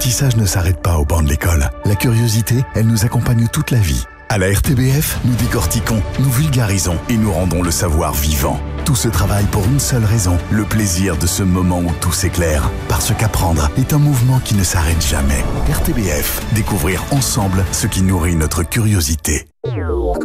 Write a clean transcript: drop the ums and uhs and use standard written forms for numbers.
L'apprentissage ne s'arrête pas au banc de l'école. La curiosité, elle nous accompagne toute la vie. À la RTBF, nous décortiquons, nous vulgarisons et nous rendons le savoir vivant. Tout ce travail pour une seule raison, le plaisir de ce moment où tout s'éclaire. Parce qu'apprendre est un mouvement qui ne s'arrête jamais. RTBF, découvrir ensemble ce qui nourrit notre curiosité.